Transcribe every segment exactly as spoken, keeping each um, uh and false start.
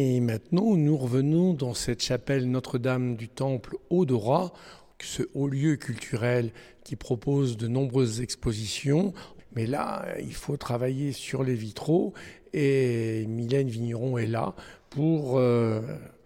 Et maintenant, nous revenons dans cette chapelle Notre-Dame du Temple Haut-Dora, ce haut lieu culturel qui propose de nombreuses expositions. Mais là, il faut travailler sur les vitraux et Mylène Vigneron est là pour euh,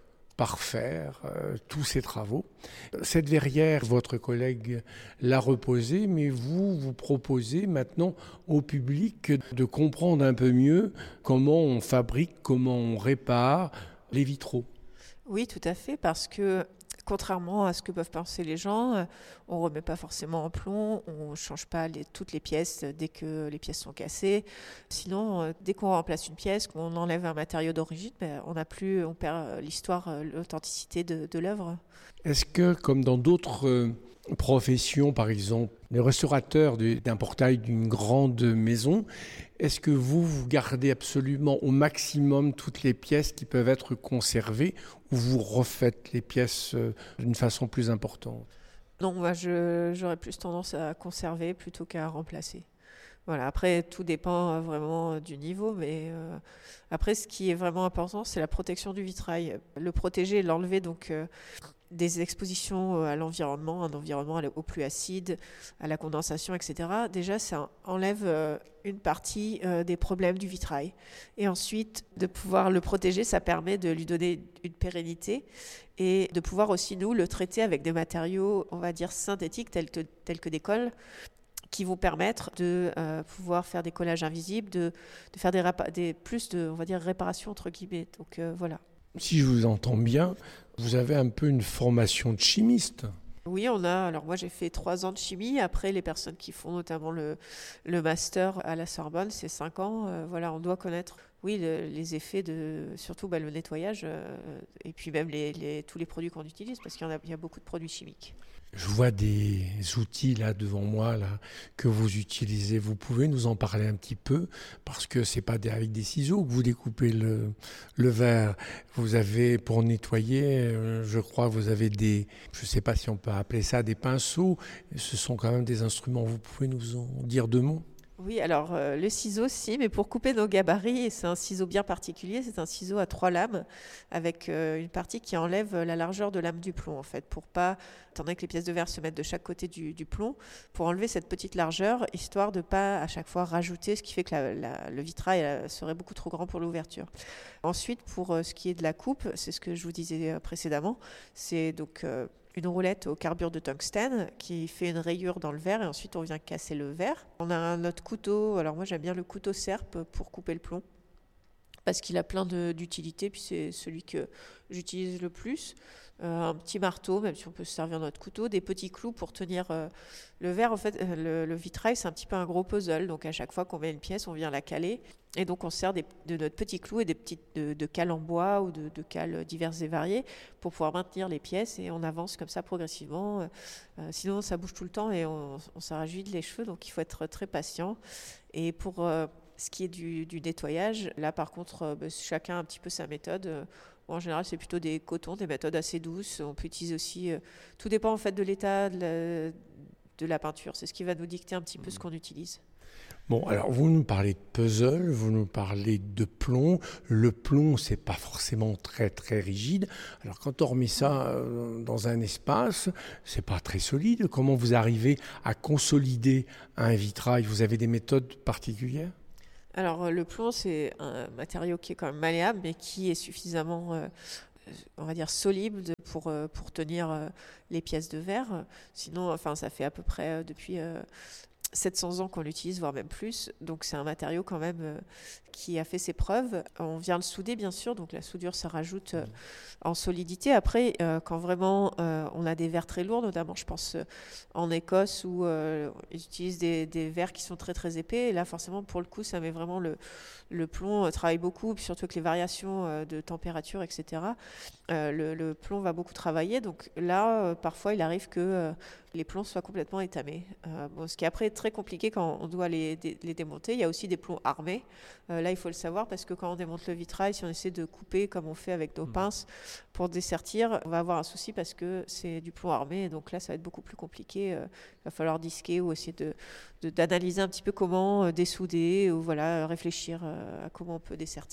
parfaire euh, tous ces travaux. Cette verrière, votre collègue l'a reposée, mais vous, vous proposez maintenant au public de comprendre un peu mieux comment on fabrique, comment on répare les vitraux. Oui, tout à fait, parce que contrairement à ce que peuvent penser les gens, euh, on ne remet pas forcément en plomb, on ne change pas les- toutes les pièces dès que les pièces sont cassées. Sinon, euh, dès qu'on remplace une pièce, qu'on enlève un matériau d'origine, ben, on n'a plus, on perd euh, l'histoire, euh, l'authenticité de, de l'œuvre. Est-ce que, comme dans d'autres euh, professions, par exemple, les restaurateurs de- d'un portail d'une grande maison, est-ce que vous, vous gardez absolument au maximum toutes les pièces qui peuvent être conservées ou vous refaites les pièces euh, d'une façon plus importante? Non, moi, je- j'aurais plus tendance à conserver plutôt qu'à remplacer. Voilà, après, tout dépend euh, vraiment euh, du niveau, mais euh, après, ce qui est vraiment important, c'est la protection du vitrail. Le protéger et l'enlever, donc euh, des expositions euh, à l'environnement, un environnement à la- au plus acide, à la condensation, et cetera. Déjà, ça enlève euh, une partie euh, des problèmes du vitrail. Et ensuite, de pouvoir le protéger, ça permet de lui donner une pérennité et de pouvoir aussi, nous, le traiter avec des matériaux, on va dire, synthétiques, tels que, tels que des cols, qui vont permettre de euh, pouvoir faire des collages invisibles, de, de faire des, rapa- des plus de, on va dire, réparations entre guillemets. Donc euh, voilà. Si je vous entends bien, vous avez un peu une formation de chimiste. Oui, on a. Alors moi, j'ai fait trois ans de chimie. Après, les personnes qui font notamment le, le master à la Sorbonne, c'est cinq ans. Euh, voilà, on doit connaître, oui, le- les effets de, surtout bah, le nettoyage euh, et puis même les, les- tous les produits qu'on utilise, parce qu'il y en a, il y a beaucoup de produits chimiques. Je vois des outils là devant moi là que vous utilisez. Vous pouvez nous en parler un petit peu parce que c'est pas des- avec des ciseaux que vous découpez le, le verre. Vous avez pour nettoyer, euh, je crois, vous avez des, je sais pas si on peut appeler ça des pinceaux. Ce sont quand même des instruments. Vous pouvez nous en dire deux mots? Oui, alors euh, le ciseau, si, mais pour couper nos gabarits, c'est un ciseau bien particulier. C'est un ciseau à trois lames avec euh, une partie qui enlève la largeur de lame du plomb, en fait, pour pas, étant donné que les pièces de verre se mettent de chaque côté du, du plomb, pour enlever cette petite largeur, histoire de pas à chaque fois rajouter, ce qui fait que la- la- le vitrail euh, serait beaucoup trop grand pour l'ouverture. Ensuite, pour euh, ce qui est de la coupe, c'est ce que je vous disais euh, précédemment, c'est donc euh, une roulette au carbure de tungstène qui fait une rayure dans le verre et ensuite on vient casser le verre. On a un autre couteau, alors moi j'aime bien le couteau serpe pour couper le plomb parce qu'il a plein de- d'utilités, puis c'est celui que j'utilise le plus. Euh, un petit marteau, même si on peut se servir de notre couteau, des petits clous pour tenir euh, le verre. En fait, euh, le, le vitrail, c'est un petit peu un gros puzzle. Donc à chaque fois qu'on met une pièce, on vient la caler. Et donc on se sert des- de notre petit clou et des petites de, de cales en bois ou de, de cales diverses et variées pour pouvoir maintenir les pièces et on avance comme ça progressivement. Euh, euh, sinon, ça bouge tout le temps et on, on s'arrache vite les cheveux. Donc il faut être très patient. Et pour euh, ce qui est du, du nettoyage, là par contre, euh, bah, chacun a un petit peu sa méthode. Euh, en général, c'est plutôt des cotons, des méthodes assez douces. On peut utiliser aussi. Euh, tout dépend en fait de l'état de la, de la peinture. C'est ce qui va nous dicter un petit peu ce qu'on utilise. Bon, alors vous nous parlez de puzzle, vous nous parlez de plomb. Le plomb, c'est pas forcément très très rigide. Alors quand on remet ça euh, dans un espace, c'est pas très solide. Comment vous arrivez à consolider un vitrail? Vous avez des méthodes particulières? Alors, euh, le plomb, c'est un matériau qui est quand même malléable, mais qui est suffisamment, euh, on va dire, solide pour, euh, pour tenir euh, les pièces de verre. Sinon, enfin, ça fait à peu près euh, depuis euh, sept cents ans qu'on l'utilise, voire même plus. Donc, c'est un matériau quand même euh, qui a fait ses preuves. On vient le souder, bien sûr. Donc, la soudure, ça rajoute euh, en solidité. Après, euh, quand vraiment euh, on a des verres très lourds, notamment, je pense euh, en Écosse où euh, ils utilisent des, des verres qui sont très très épais. Et là, forcément, pour le coup, ça met vraiment le, le plomb, euh, travaille beaucoup, puis surtout avec les variations euh, de température, et cetera. Euh, le, le plomb va beaucoup travailler. Donc là, euh, parfois, il arrive que euh, les plombs soient complètement étamés. Euh, bon, ce qui après est très compliqué quand on doit les, dé- les démonter. Il y a aussi des plombs armés. Euh, là, il faut le savoir parce que quand on démonte le vitrail, si on essaie de couper comme on fait avec nos pinces pour dessertir, on va avoir un souci parce que c'est du plomb armé. Et donc là, ça va être beaucoup plus compliqué. Euh, il va falloir disquer ou essayer de, de- d'analyser un petit peu comment euh, dessouder ou voilà, réfléchir euh, à comment on peut dessertir.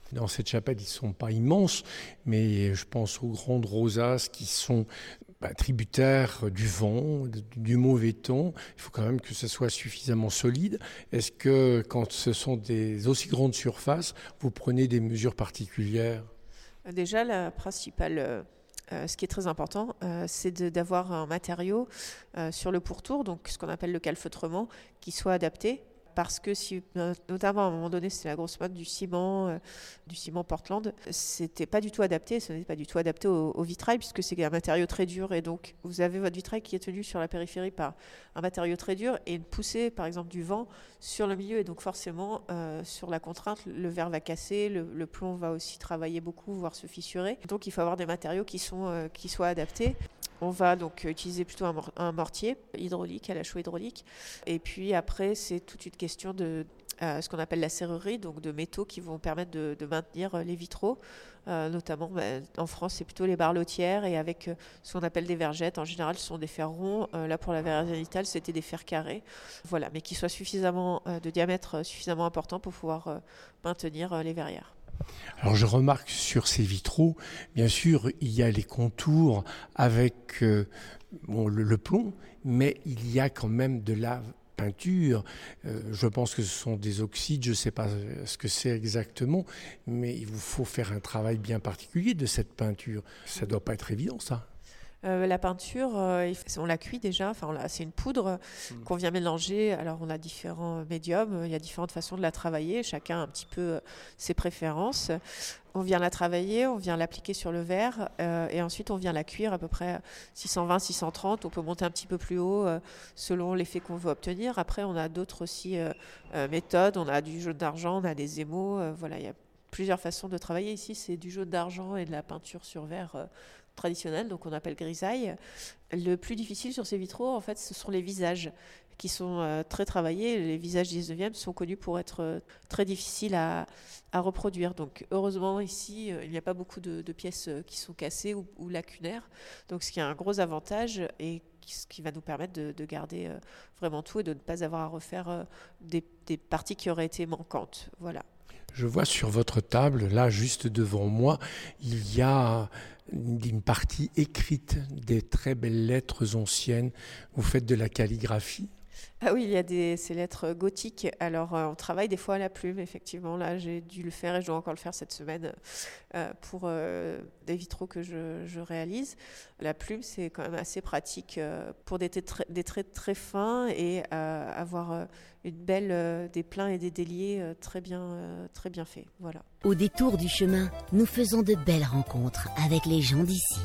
Dans cette chapelle, ils ne sont pas immenses, mais je pense aux grandes rosaces qui sont bah, tributaires du vent, du mauvais temps. Il faut quand même que ce soit suffisamment solide. Est-ce que quand ce sont des aussi grandes surfaces, vous prenez des mesures particulières ? Déjà, la principale... Euh... Euh, ce qui est très important, euh, c'est de, d'avoir un matériau euh, sur le pourtour, donc ce qu'on appelle le calfeutrement, qui soit adapté. Parce que, si, notamment à un moment donné, c'était la grosse mode du ciment, euh, du ciment Portland, c'était pas du tout adapté, ce n'était pas du tout adapté au, au vitrail, puisque c'est un matériau très dur. Et donc, vous avez votre vitrail qui est tenu sur la périphérie par un matériau très dur et une poussée, par exemple, du vent sur le milieu. Et donc, forcément, euh, sur la contrainte, le verre va casser, le, le plomb va aussi travailler beaucoup, voire se fissurer. Donc, il faut avoir des matériaux qui, sont, euh, qui soient adaptés. On va donc utiliser plutôt un, mor- un mortier hydraulique, à la chaux hydraulique. Et puis après, c'est toute une question de euh, ce qu'on appelle la serrurerie, donc de métaux qui vont permettre de, de maintenir les vitraux. Euh, notamment, bah, en France, c'est plutôt les barlotières et avec euh, ce qu'on appelle des vergettes. En général, ce sont des fers ronds. Euh, là, pour la verre zénithale, c'était des fers carrés. Voilà, mais qui soient suffisamment euh, de diamètre suffisamment important pour pouvoir euh, maintenir euh, les verrières. Alors je remarque sur ces vitraux, bien sûr, il y a les contours avec euh, bon, le, le plomb, mais il y a quand même de la peinture. Euh, je pense que ce sont des oxydes, je ne sais pas ce que c'est exactement, mais il vous faut faire un travail bien particulier de cette peinture. Ça ne doit pas être évident, ça. Euh, la peinture, euh, on la cuit déjà, enfin, on la, c'est une poudre mmh. qu'on vient mélanger. Alors on a différents médiums, il y a différentes façons de la travailler, chacun a un petit peu euh, ses préférences. On vient la travailler, on vient l'appliquer sur le verre euh, et ensuite on vient la cuire à peu près six cent vingt, six cent trente. On peut monter un petit peu plus haut euh, selon l'effet qu'on veut obtenir. Après, on a d'autres aussi euh, euh, méthodes. On a du jaune d'argent, on a des émaux. Euh, voilà, il y a plusieurs façons de travailler. Ici, c'est du jaune d'argent et de la peinture sur verre euh, traditionnelle, donc on appelle grisaille. Le plus difficile sur ces vitraux, en fait, ce sont les visages qui sont euh, très travaillés. Les visages du dix-neuvième sont connus pour être euh, très difficiles à, à reproduire. Donc heureusement, ici, euh, il n'y a pas beaucoup de, de pièces euh, qui sont cassées ou, ou lacunaires. Donc ce qui est un gros avantage et ce qui va nous permettre de, de garder euh, vraiment tout et de ne pas avoir à refaire euh, des, des parties qui auraient été manquantes. Voilà. Je vois sur votre table, là, juste devant moi, il y a une partie écrite, des très belles lettres anciennes. Vous faites de la calligraphie ? Ah oui, il y a des, ces lettres gothiques. Alors, euh, on travaille des fois à la plume, effectivement. Là, j'ai dû le faire et je dois encore le faire cette semaine euh, pour euh, des vitraux que je, je réalise. La plume, c'est quand même assez pratique euh, pour des, tra- des traits très fins et euh, avoir euh, une belle, euh, des pleins et des déliés euh, très bien, euh, très bien faits. Voilà. Au détour du chemin, nous faisons de belles rencontres avec les gens d'ici.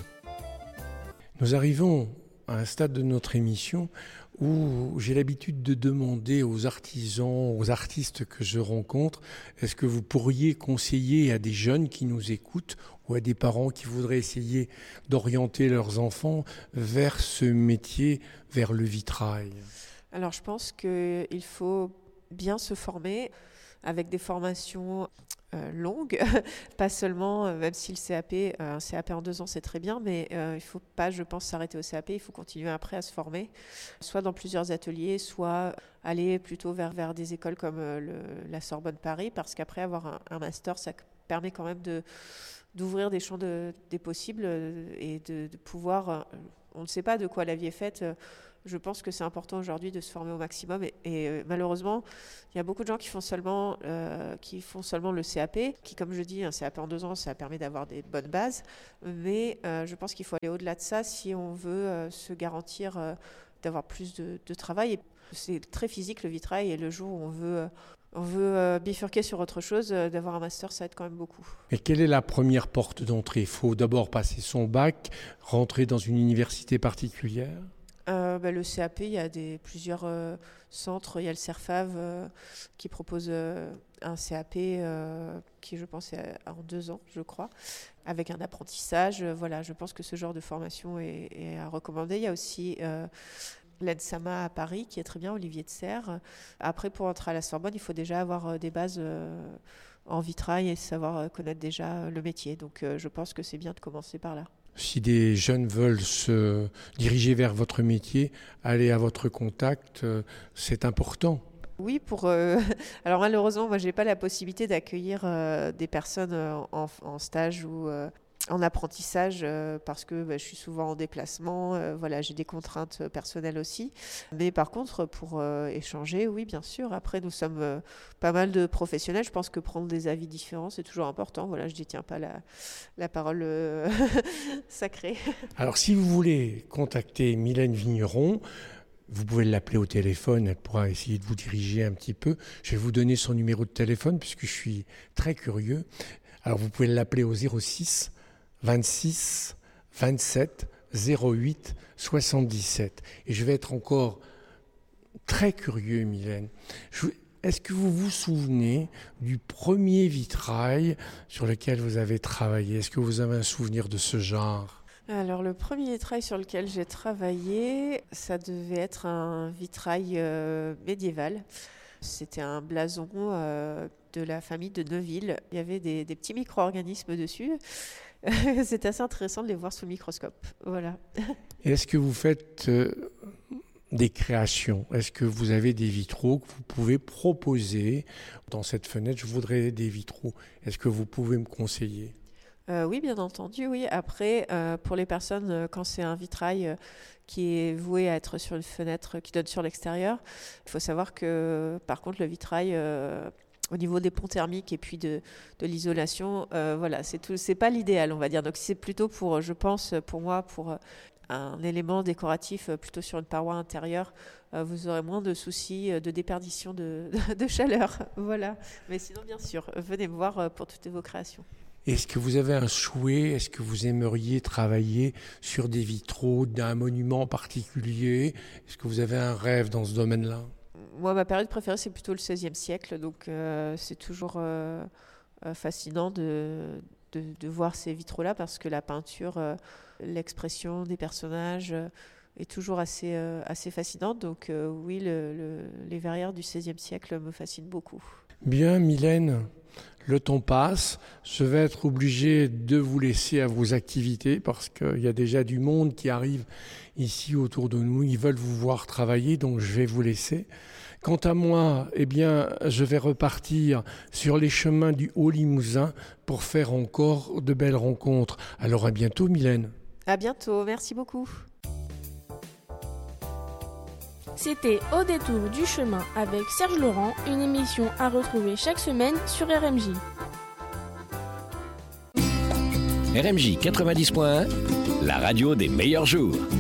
Nous arrivons à un stade de notre émission où j'ai l'habitude de demander aux artisans, aux artistes que je rencontre, est-ce que vous pourriez conseiller à des jeunes qui nous écoutent ou à des parents qui voudraient essayer d'orienter leurs enfants vers ce métier, vers le vitrail ? Alors je pense qu'il faut bien se former avec des formations euh, longues, pas seulement, euh, même si le C A P, euh, un C A P en deux ans c'est très bien, mais euh, il ne faut pas, je pense, s'arrêter au C A P, il faut continuer après à se former, soit dans plusieurs ateliers, soit aller plutôt vers, vers des écoles comme euh, le, la Sorbonne Paris, parce qu'après avoir un, un master, ça permet quand même de, d'ouvrir des champs de, des possibles et de, de pouvoir, euh, on ne sait pas de quoi la vie est faite. Euh, Je pense que c'est important aujourd'hui de se former au maximum et, et euh, malheureusement, il y a beaucoup de gens qui font seulement, euh, qui font seulement le C A P, qui, comme je dis, un C A P en deux ans, ça permet d'avoir des bonnes bases, mais euh, je pense qu'il faut aller au-delà de ça si on veut euh, se garantir euh, d'avoir plus de, de travail. Et c'est très physique le vitrail et le jour où on veut... Euh, On veut euh, bifurquer sur autre chose, euh, d'avoir un master, ça aide quand même beaucoup. Et quelle est la première porte d'entrée ? Il faut d'abord passer son bac, rentrer dans une université particulière ? Euh, bah, le C A P, il y a des, plusieurs euh, centres. Il y a le CERFAV euh, qui propose euh, un C A P euh, qui, je pense, est en deux ans, je crois, avec un apprentissage. Voilà, je pense que ce genre de formation est, est à recommander. Il y a aussi... Euh, l'ENSAMA à Paris, qui est très bien, Olivier de Serres. Après, pour entrer à la Sorbonne, il faut déjà avoir des bases euh, en vitrail et savoir connaître déjà le métier. Donc, euh, je pense que c'est bien de commencer par là. Si des jeunes veulent se diriger vers votre métier, aller à votre contact, euh, c'est important. Oui, pour. Euh... Alors malheureusement, moi, j'ai pas la possibilité d'accueillir euh, des personnes euh, en, en stage ou euh, en apprentissage euh, parce que bah, je suis souvent en déplacement. Euh, voilà, j'ai des contraintes personnelles aussi. Mais par contre, pour euh, échanger, oui, bien sûr. Après, nous sommes euh, pas mal de professionnels. Je pense que prendre des avis différents, c'est toujours important. Voilà, je détiens pas la, la parole euh, sacrée. Alors, si vous voulez contacter Mylène Vigneron, vous pouvez l'appeler au téléphone, elle pourra essayer de vous diriger un petit peu. Je vais vous donner son numéro de téléphone puisque je suis très curieux. Alors vous pouvez l'appeler au zéro six vingt-six vingt-sept zéro huit soixante-dix-sept. Et je vais être encore très curieux, Mylène. Je... Est-ce que vous vous souvenez du premier vitrail sur lequel vous avez travaillé ? Est-ce que vous avez un souvenir de ce genre ? Alors le premier vitrail sur lequel j'ai travaillé, ça devait être un vitrail euh, médiéval. C'était un blason euh, de la famille de Neuville. Il y avait des, des petits micro-organismes dessus. C'était assez intéressant de les voir sous le microscope. Voilà. Et est-ce que vous faites euh, des créations ? Est-ce que vous avez des vitraux que vous pouvez proposer dans cette fenêtre ? Je voudrais des vitraux. Est-ce que vous pouvez me conseiller ? Euh, oui, bien entendu, oui. Après, euh, pour les personnes, euh, quand c'est un vitrail euh, qui est voué à être sur une fenêtre qui donne sur l'extérieur, il faut savoir que, par contre, le vitrail, euh, au niveau des ponts thermiques et puis de, de l'isolation, euh, voilà, c'est tout, c'est pas l'idéal, on va dire. Donc, c'est plutôt pour, je pense, pour moi, pour un élément décoratif plutôt sur une paroi intérieure, euh, vous aurez moins de soucis de déperdition de, de, de chaleur. Voilà. Mais sinon, bien sûr, venez me voir pour toutes vos créations. Est-ce que vous avez un souhait ? Est-ce que vous aimeriez travailler sur des vitraux d'un monument particulier ? Est-ce que vous avez un rêve dans ce domaine-là ? Moi, ma période préférée, c'est plutôt le seizième siècle. Donc, euh, c'est toujours euh, fascinant de, de, de voir ces vitraux-là parce que la peinture, euh, l'expression des personnages euh, est toujours assez, euh, assez fascinante. Donc, euh, oui, le, le, les verrières du seizième siècle me fascinent beaucoup. Bien, Mylène. Le temps passe, je vais être obligé de vous laisser à vos activités parce qu'il y a déjà du monde qui arrive ici autour de nous. Ils veulent vous voir travailler, donc je vais vous laisser. Quant à moi, eh bien, je vais repartir sur les chemins du Haut-Limousin pour faire encore de belles rencontres. Alors à bientôt, Mylène. À bientôt, merci beaucoup. C'était Au détour du chemin avec Serge Laurent, une émission à retrouver chaque semaine sur R M J. R M J quatre-vingt-dix point un, la radio des meilleurs jours.